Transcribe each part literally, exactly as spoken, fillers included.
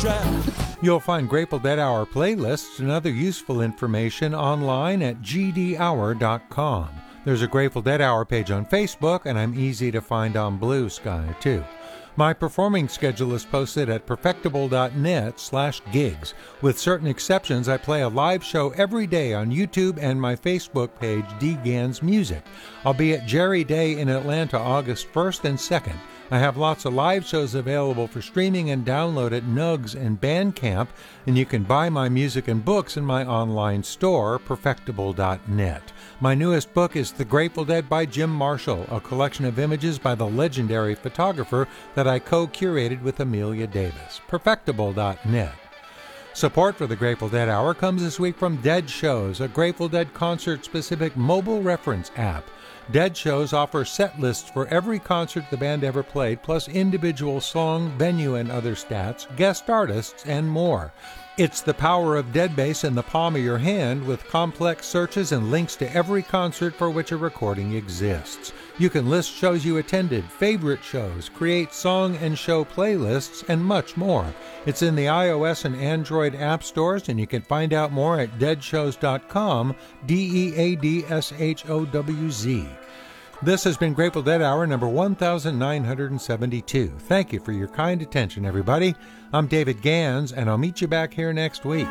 draft. You'll find Grateful Dead Hour playlists and other useful information online at g d hour dot com. There's a Grateful Dead Hour page on Facebook, and I'm easy to find on Blue Sky, too. My performing schedule is posted at perfectible.net slash gigs. With certain exceptions, I play a live show every day on YouTube and my Facebook page, D. Gans Music. I'll be at Jerry Day in Atlanta August first and second. I have lots of live shows available for streaming and download at Nugs and Bandcamp, and you can buy my music and books in my online store, perfectible dot net. My newest book is The Grateful Dead by Jim Marshall, a collection of images by the legendary photographer that I co-curated with Amelia Davis. perfectible dot net. Support for the Grateful Dead Hour comes this week from Dead Shows, a Grateful Dead concert-specific mobile reference app. Dead Shows offer set lists for every concert the band ever played, plus individual song, venue, and other stats, guest artists, and more. It's the power of Deadbase in the palm of your hand with complex searches and links to every concert for which a recording exists. You can list shows you attended, favorite shows, create song and show playlists, and much more. It's in the iOS and Android app stores, and you can find out more at dead shows dot com, D E A D S H O W Z. This has been Grateful Dead Hour number one thousand nine hundred seventy-two. Thank you for your kind attention, everybody. I'm David Gans, and I'll meet you back here next week.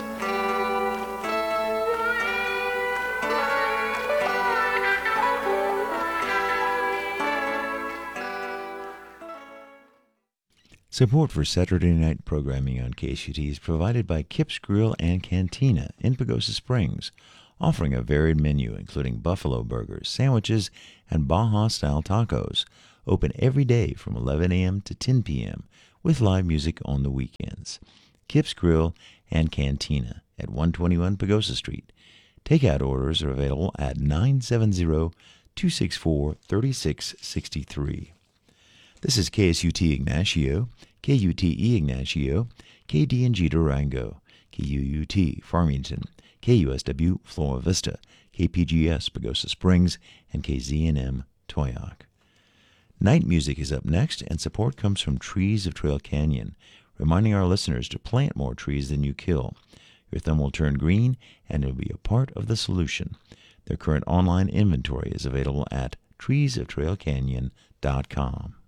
Support for Saturday night programming on K S U T is provided by Kip's Grill and Cantina in Pagosa Springs, offering a varied menu including buffalo burgers, sandwiches, and Baja-style tacos, open every day from eleven a.m. to ten p.m., with live music on the weekends. Kip's Grill and Cantina at one twenty-one Pagosa Street. Takeout orders are available at nine seven zero, two six four, three six six three. This is K S U T Ignacio, K U T E Ignacio, K D N G Durango, K U U T Farmington, K U S W Flora Vista, K P G S Pagosa Springs, and K Z N M Toyoak. Night music is up next, and support comes from Trees of Trail Canyon, reminding our listeners to plant more trees than you kill. Your thumb will turn green, and it'll be a part of the solution. Their current online inventory is available at trees of trail canyon dot com.